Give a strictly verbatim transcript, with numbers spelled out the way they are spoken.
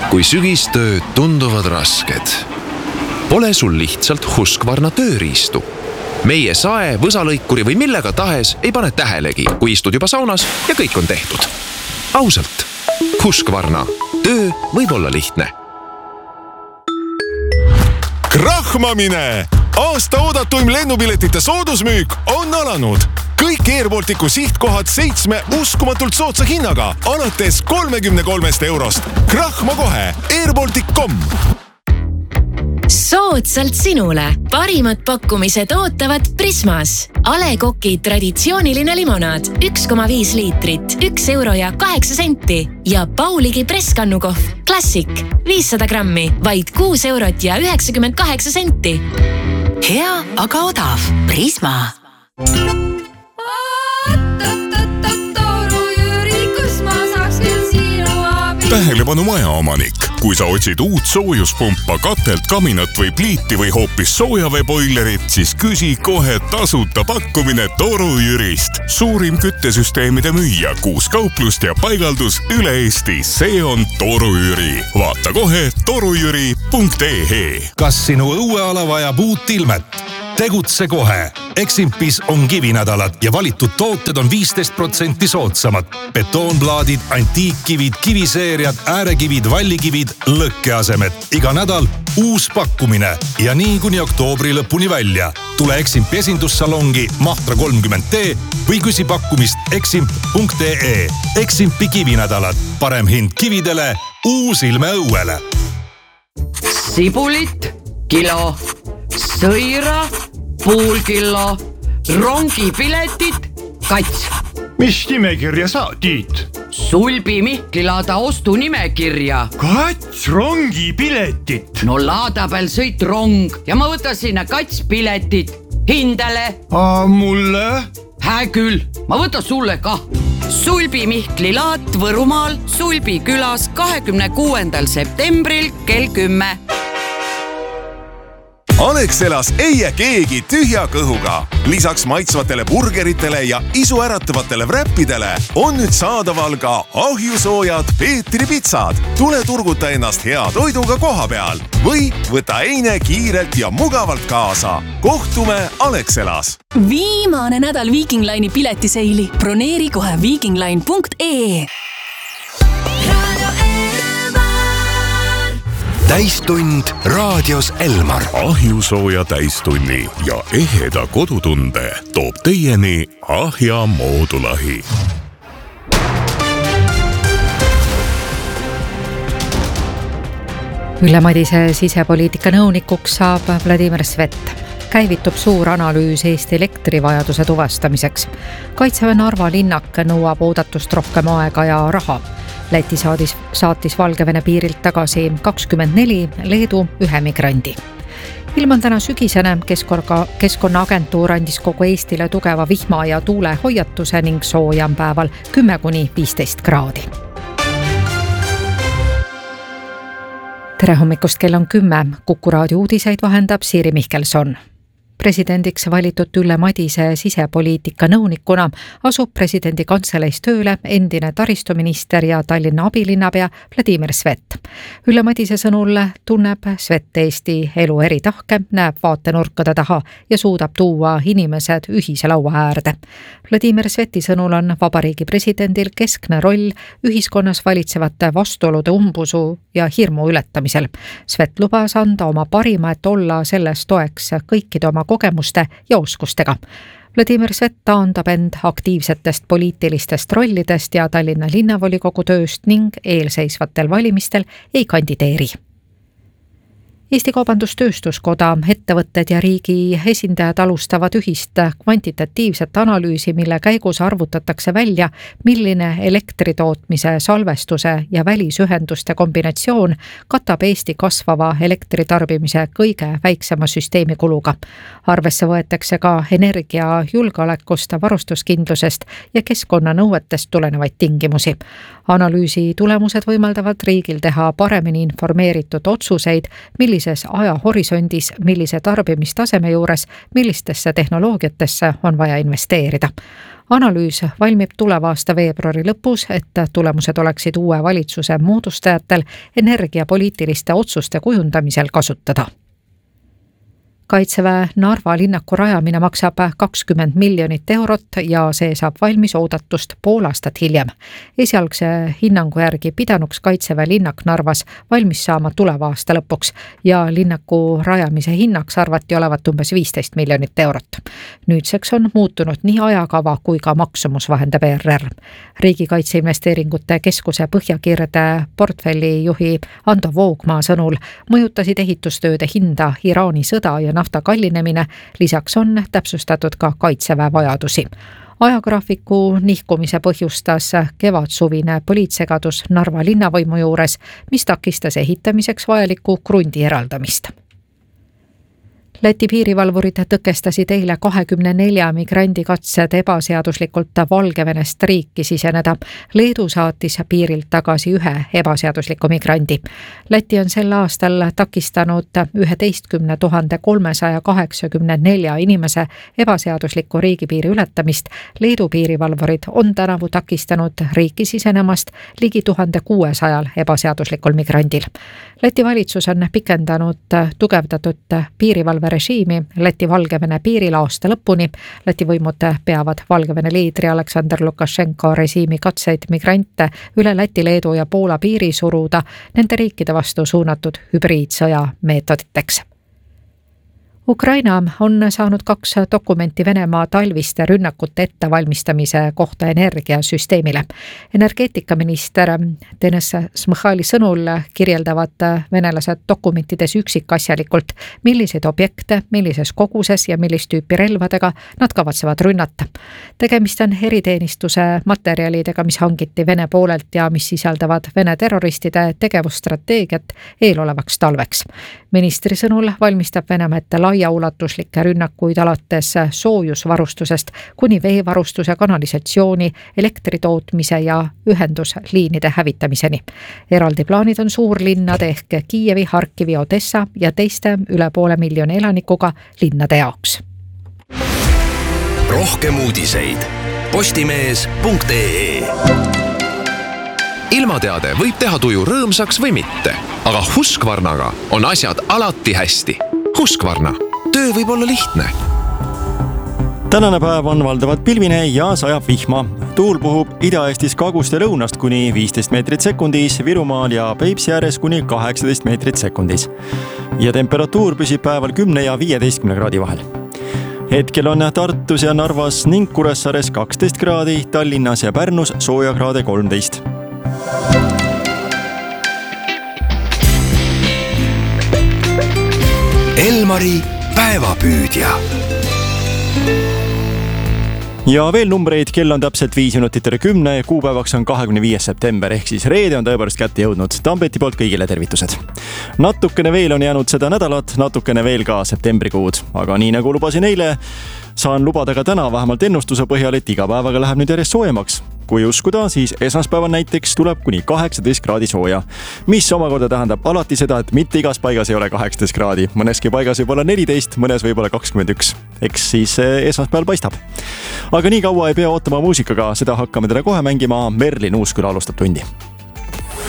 kui sügistööd tunduvad rasked. Pole sul lihtsalt Husqvarna tööriistu. Meie sae, võsalõikuri või millega tahes ei pane tähelegi, kui istud juba saunas ja kõik on tehtud. Ausalt, Husqvarna. Töö võib olla lihtne. Krahmamine! Aasta oodatuim lennupiletite soodusmüük on alanud. Kõik Air Balticu sihtkohad seitsme uskumatult soodsa hinnaga alates kolmekümne kolmest eurost. Krahma kohe airbaltic punkt com. Soodsalt sinule. Parimad pakkumised ootavad Prismas. A Le Coq'i traditsiooniline limonaad üks koma viis liitrit, üks euro ja kaheksa senti. Ja Pauligi presskannukohv Classic viissada grammi, vaid kuus eurot ja üheksakümmend kaheksa senti. Hea, aga odav. Prisma. Tähelepanu majaomanik. Kui sa otsid uut soojuspumpa, katelt, kaminat või pliiti või hoopis soojaveeboilerit, siis küsi kohe tasuta pakkumine Toru Jürist. Suurim küttesüsteemide müüja, kuus kauplust ja paigaldus üle Eesti. See on Toru Jüri. Vaata kohe torujüri punkt ee. Kas sinu õueala vajab uut ilmet? Tegutse kohe. Eximpis on kivinädalad ja valitud tooted on viisteist protsenti soodsamad. Betoonplaadid, antiikkivid, kiviseeriad, äärekivid, vallikivid, lõkkeasemed. Iga nädal uus pakkumine ja nii kuni oktoobri lõpuni välja. Tule Eximpi esindussalongi Mahtra kolmkümmend D või küsi pakkumist eximp punkt ee. Eximpi kivinädalad. Parem hind kividele, uus ilme õuele. Sibulit, kilo, sõira, pool kilo, rongipiletit, kats. Mis nimekirja sa, Tiit? Sulbi Mihkli laada ostu nimekirja. Kats rongipiletit. No laada peal sõit rong ja ma võtan sinna kats piletit. Hindele. A mulle? Hää küll, ma võtan sulle kah. Sulbi Mihkli laat Võrumaal Sulbi külas kahekümne kuuendal septembril kell kümme. Alexelas ei jää keegi tühja kõhuga. Lisaks maitsvatele burgeritele ja isuäratavatele wrappidele on nüüd saadaval ka ahjusoojad Peetri pitsad. Tule turguta ennast hea toiduga koha peal või võta eine kiirelt ja mugavalt kaasa. Kohtume Alexelas. Viimane nädal Viking Line'i piletiseili. Broneeri kohe vikingline punkt ee. Täistund raadios Elmar. Ahjusooja täistunni ja eheda kodutunde toob teieni Ahja moodulahi. Ülle Madise sisepoliitika nõunikuks saab Vladimir Svet. Käivitub suur analüüs Eesti elektrivajaduse tuvastamiseks. Kaitseväe Narva linnak nõuab oodatust rohkem aega ja raha. Läti saatis, saatis Valgevene piirilt tagasi kakskümmend neli, Leedu ühe migrandi. Ilm on täna sügisene, keskkonna, keskkonnaagentuur andis kogu Eestile tugeva vihma ja tuule hoiatuse ning soojam päeval kümme kuni viisteist kraadi. Tere hommikust, kell on kümme. Kuku raadio uudiseid vahendab Siiri Mihkelson. Presidendiks valitud Ülle Madise sisepoliitika nõunikuna asub presidendi kantseleis tööle endine taristuminister ja Tallinna abilinnapea Vladimir Svet. Ülle Madise sõnul tunneb Svet Eesti elu eri tahke, näeb vaatenurkade taha ja suudab tuua inimesed ühise laua äärde. Vladimir Sveti sõnul on vabariigi presidendil keskne roll ühiskonnas valitsevate vastuolude umbusu ja hirmu ületamisel. Svet lubas anda oma parima, et olla selles toeks kõikide oma kogemuste ja oskustega. Vladimir Svet taandab end aktiivsetest poliitilistest rollidest ja Tallinna linnavolikogu tööst ning eelseisvatel valimistel ei kandideeri. Eesti Kaubandus-Tööstuskoda, ettevõtted ja riigi esindajad alustavad ühist kvantitatiivset analüüsi, mille käigus arvutatakse välja, milline elektritootmise, salvestuse ja välisühenduste kombinatsioon katab Eesti kasvava elektritarbimise kõige väiksema süsteemikuluga. Arvesse võetakse ka energia julgeolekust, varustuskindlusest ja keskkonnanõuetest tulenevaid tingimusi. Analüüsi tulemused võimaldavad riigil teha paremini informeeritud otsuseid, millised millises ajahorisondis, millise tarbimistaseme juures, millistesse tehnoloogiatesse on vaja investeerida. Analüüs valmib tuleva aasta veebruari lõpus, et tulemused oleksid uue valitsuse moodustajatel energiapoliitiliste otsuste kujundamisel kasutada. Kaitseväe Narva linnaku rajamine maksab kakskümmend miljonit eurot ja see saab valmis oodatust pool aastat hiljem. Esialgse hinnangu järgi pidanuks Kaitseväe linnak Narvas valmis saama tuleva aasta lõpuks ja linnaku rajamise hinnaks arvati olevat umbes viisteist miljonit eurot. Nüüdseks on muutunud nii ajakava kui ka maksumus, vahendab E R R. Riigikaitseinvesteeringute keskuse Põhjakirde portfelli juhi Ando Voogmaa sõnul mõjutasid ehitustööde hinda Iraani sõda ja nafta kallinemine, lisaks on täpsustatud ka Kaitseväe vajadusi. Ajagraafiku nihkumise põhjustas kevadsuvine poliitsegadus Narva linnavõimu juures, mis takistas ehitamiseks vajaliku krundi eraldamist. Läti piirivalvurid tõkestasid eile kahekümne nelja migrandi katsed ebaseaduslikult Valgevenest riiki siseneda. Leedu saatis piirilt tagasi ühe ebaseadusliku migrandi. Läti on sel aastal takistanud üheteistkümne tuhande kolmesaja kaheksakümne nelja inimese ebaseadusliku riigipiiri ületamist. Leedu piirivalvurid on tänavu takistanud riiki sisenemast ligi tuhande kuuesajal ebaseaduslikul migrandil. Läti valitsus on pikendanud tugevdatud piirivalve režiimi Läti-Valgevene piiril aasta lõpuni. Läti võimud peavad Valgevene liidri Aleksandr Lukašenko režiimi katseid migrante üle Läti, Leedu ja Poola piiri suruda nende riikide vastu suunatud hübriidsõja meetoditeks. Ukraina on saanud kaks dokumenti Venemaa talviste rünnakute ettevalmistamise kohta energiasüsteemile. Energeetikaminister Denis Smyhali sõnul kirjeldavad venelased dokumentides üksikasjalikult, milliseid objekte, millises koguses ja millist tüüpi relvadega nad kavatsevad rünnata. Tegemist on eriteenistuse materjalidega, mis hangiti Vene poolelt ja mis sisaldavad Vene terroristide tegevusstrateegiat eelolevaks talveks. Ministri sõnul valmistab Venemaa ette laiaulatuslikke rünnakuid alates soojusvarustusest kuni veevarustuse, kanalisatsiooni, elektritootmise ja ühendusliinide hävitamiseni. Eraldi plaanid on suurlinnade ehk Kiievi, Harkivi, Odessa ja teiste üle poole miljoni elanikuga linnade jaoks. Rohkem uudiseid postimees punkt ee. Ilmateade võib teha tuju rõõmsaks või mitte, aga Husqvarnaga on asjad alati hästi. Husqvarna. Töö võib olla lihtne. Tänane päev on valdavalt pilvine ja sajab vihma. Tuul puhub Ida-Eestis kagust ja lõunast kuni viisteist meetrit sekundis, Virumaal ja Peipsi ääres kuni kaheksateist meetrit sekundis. Ja temperatuur püsib päeval kümne ja viieteistkümne kraadi vahel. Hetkel on Tartus ja Narvas ning Kuressaares kaksteist kraadi, Tallinnas ja Pärnus sooja kraade kolmteist. Elmari päevapüüdja. Ja veel numbreid, kell on täpselt viis minutit üle kümne ja kuupäevaks on kahekümne viies september ehk siis reede on tõepoolest kätte jõudnud. Tambeti poolt kõigile tervitused. Natukene veel on jäänud seda nädalat, natukene veel ka septembrikuud, aga nii nagu lubasin eile, saan lubada ka täna vähemalt ennustuse põhjal, et iga päevaga läheb nüüd järjest soojemaks. Kui uskuda, siis esmaspäeval näiteks tuleb kuni kaheksateist kraadi sooja, mis omakorda tähendab alati seda, et mitte igas paigas ei ole kaheksateist kraadi. Mõneski paigas võib olla neliteist, mõnes võib olla kakskümmend üks. Eks siis esmaspäeval paistab. Aga nii kaua ei pea ootama muusikaga, seda hakkame teda kohe mängima. Merlin Uusküla alustab tundi.